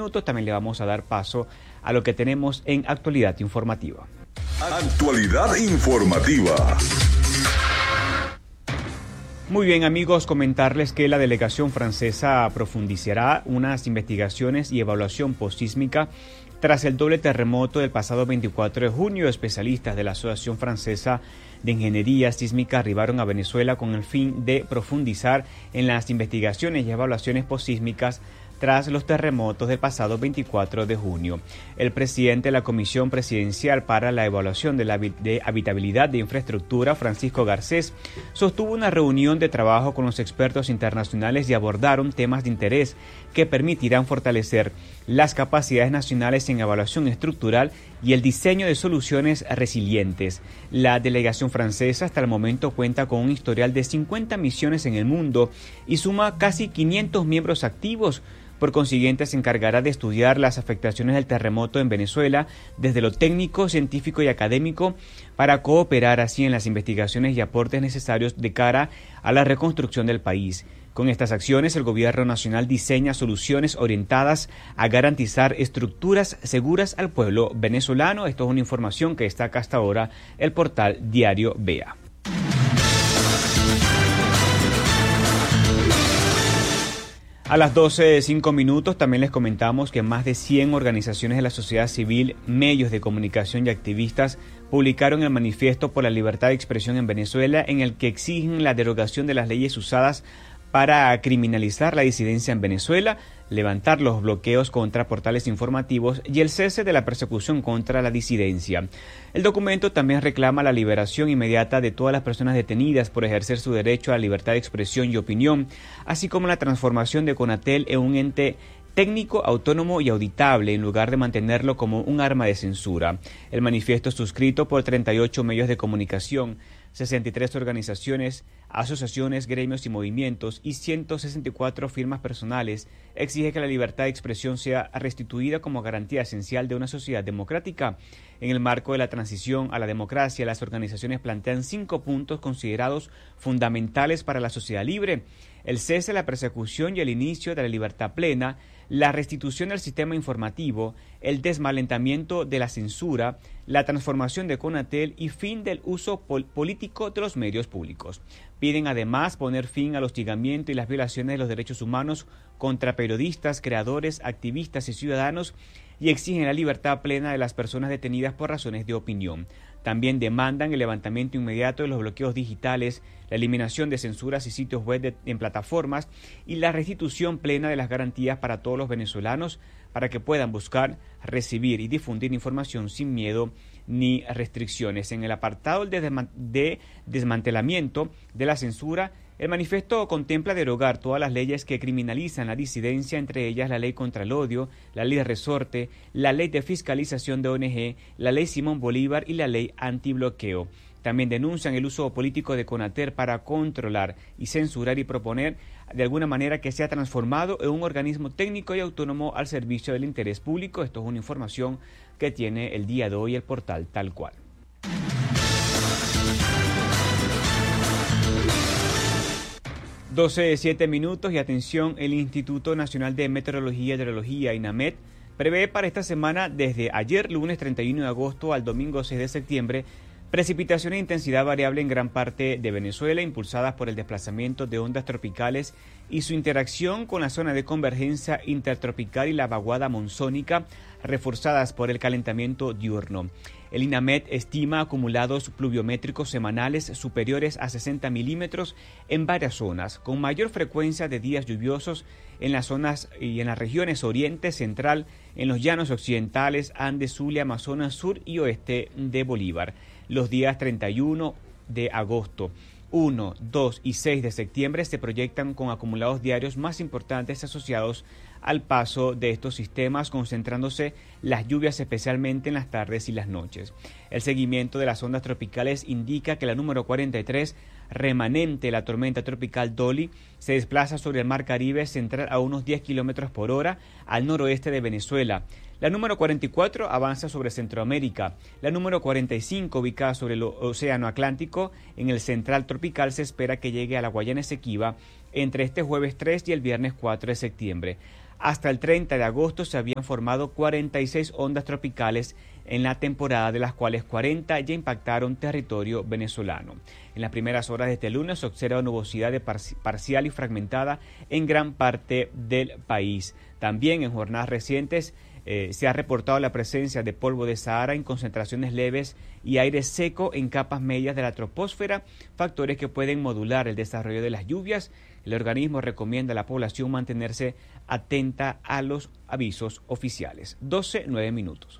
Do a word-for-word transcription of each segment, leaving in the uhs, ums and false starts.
minutos también le vamos a dar paso a lo que tenemos en actualidad informativa. Actualidad informativa. Muy bien, amigos, comentarles que la delegación francesa profundizará unas investigaciones y evaluación postsísmica tras el doble terremoto del pasado veinticuatro de junio. Especialistas de la Asociación Francesa de Ingeniería Sísmica arribaron a Venezuela con el fin de profundizar en las investigaciones y evaluaciones postsísmicas tras los terremotos del pasado veinticuatro de junio. El presidente de la Comisión Presidencial para la Evaluación de la de Habitabilidad de Infraestructura, Francisco Garcés, sostuvo una reunión de trabajo con los expertos internacionales y abordaron temas de interés que permitirán fortalecer las capacidades nacionales en evaluación estructural y el diseño de soluciones resilientes. La delegación francesa hasta el momento cuenta con un historial de cincuenta misiones en el mundo y suma casi quinientos miembros activos. Por consiguiente, se encargará de estudiar las afectaciones del terremoto en Venezuela desde lo técnico, científico y académico para cooperar así en las investigaciones y aportes necesarios de cara a la reconstrucción del país. Con estas acciones, el Gobierno Nacional diseña soluciones orientadas a garantizar estructuras seguras al pueblo venezolano. Esto es una información que destaca hasta ahora el portal Diario Vea. A las doce cinco minutos también les comentamos que más de cien organizaciones de la sociedad civil, medios de comunicación y activistas publicaron el Manifiesto por la Libertad de Expresión en Venezuela, en el que exigen la derogación de las leyes usadas para criminalizar la disidencia en Venezuela, levantar los bloqueos contra portales informativos y el cese de la persecución contra la disidencia. El documento también reclama la liberación inmediata de todas las personas detenidas por ejercer su derecho a la libertad de expresión y opinión, así como la transformación de CONATEL en un ente técnico, autónomo y auditable en lugar de mantenerlo como un arma de censura. El manifiesto, suscrito por treinta y ocho medios de comunicación, sesenta y tres organizaciones, asociaciones, gremios y movimientos y ciento sesenta y cuatro firmas personales, exige que la libertad de expresión sea restituida como garantía esencial de una sociedad democrática. En el marco de la transición a la democracia, las organizaciones plantean cinco puntos considerados fundamentales para la sociedad libre: el cese de la persecución y el inicio de la libertad plena, la restitución del sistema informativo, el desmalentamiento de la censura, la transformación de CONATEL y fin del uso pol- político de los medios públicos. Piden además poner fin al hostigamiento y las violaciones de los derechos humanos contra periodistas, creadores, activistas y ciudadanos y exigen la libertad plena de las personas detenidas por razones de opinión. También demandan el levantamiento inmediato de los bloqueos digitales, la eliminación de censuras y sitios web de, en plataformas y la restitución plena de las garantías para todos los venezolanos para que puedan buscar, recibir y difundir información sin miedo ni restricciones. En el apartado de, desman- de desmantelamiento de la censura, el manifiesto contempla derogar todas las leyes que criminalizan la disidencia, entre ellas la ley contra el odio, la ley de resorte, la ley de fiscalización de O N G, la ley Simón Bolívar y la ley antibloqueo. También denuncian el uso político de CONATEL para controlar y censurar y proponer de alguna manera que sea transformado en un organismo técnico y autónomo al servicio del interés público. Esto es una información que tiene el día de hoy el portal Tal Cual. doce siete minutos y atención, el Instituto Nacional de Meteorología y Hidrología, INAMET, prevé para esta semana desde ayer lunes treinta y uno de agosto al domingo seis de septiembre precipitaciones de intensidad variable en gran parte de Venezuela, impulsadas por el desplazamiento de ondas tropicales y su interacción con la zona de convergencia intertropical y la vaguada monzónica, reforzadas por el calentamiento diurno. El INAMET estima acumulados pluviométricos semanales superiores a sesenta milímetros en varias zonas, con mayor frecuencia de días lluviosos en las zonas y en las regiones oriente, central, en los llanos occidentales, Andes, Zulia, Amazonas, sur y oeste de Bolívar. Los días treinta y uno de agosto, uno, dos y seis de septiembre se proyectan con acumulados diarios más importantes asociados al paso de estos sistemas, concentrándose las lluvias especialmente en las tardes y las noches. El seguimiento de las ondas tropicales indica que la número cuarenta y tres, remanente de la tormenta tropical Dolly, se desplaza sobre el mar Caribe central a unos diez kilómetros por hora al noroeste de Venezuela. La número cuarenta y cuatro avanza sobre Centroamérica. La número cuarenta y cinco, ubicada sobre el Océano Atlántico, en el central tropical, se espera que llegue a la Guayana Esequiba entre este jueves tres y el viernes cuatro de septiembre. Hasta el treinta de agosto se habían formado cuarenta y seis ondas tropicales en la temporada, de las cuales cuarenta ya impactaron territorio venezolano. En las primeras horas de este lunes se observa nubosidad de parci- parcial y fragmentada en gran parte del país. También en jornadas recientes eh, se ha reportado la presencia de polvo de Sahara en concentraciones leves y aire seco en capas medias de la troposfera, factores que pueden modular el desarrollo de las lluvias. El organismo recomienda a la población mantenerse atenta a los avisos oficiales. doce, nueve minutos.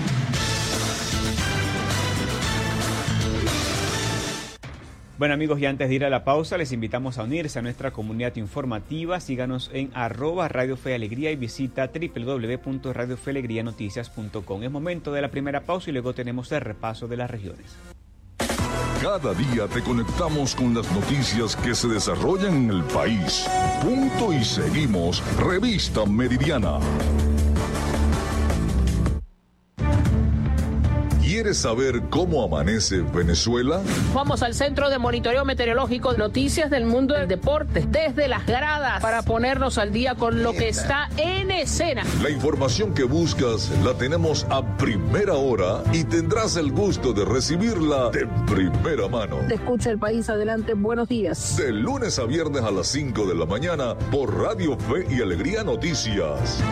Bueno, amigos, y antes de ir a la pausa, les invitamos a unirse a nuestra comunidad informativa. Síganos en arroba Radio Fe y Alegría y visita doble u doble u doble u punto radio fe alegría noticias punto com. Es momento de la primera pausa y luego tenemos el repaso de las regiones. Cada día te conectamos con las noticias que se desarrollan en el país. Punto y seguimos. Revista Meridiana. ¿Quieres saber cómo amanece Venezuela? Vamos al Centro de Monitoreo Meteorológico, noticias del mundo del deporte, desde las gradas, para ponernos al día con lo que está en escena. La información que buscas la tenemos a primera hora y tendrás el gusto de recibirla de primera mano. Te escucha el país, adelante, buenos días. De lunes a viernes a las cinco de la mañana por Radio Fe y Alegría Noticias.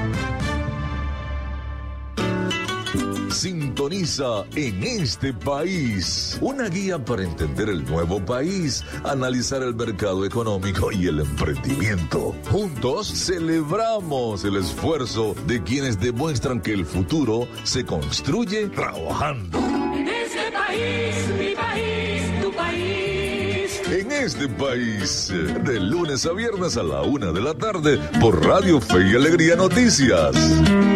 Sintoniza En Este País, una guía para entender el nuevo país, analizar el mercado económico y el emprendimiento. Juntos celebramos el esfuerzo de quienes demuestran que el futuro se construye trabajando. En este país, mi país, tu país. En Este País, de lunes a viernes a la una de la tarde por Radio Fe y Alegría Noticias.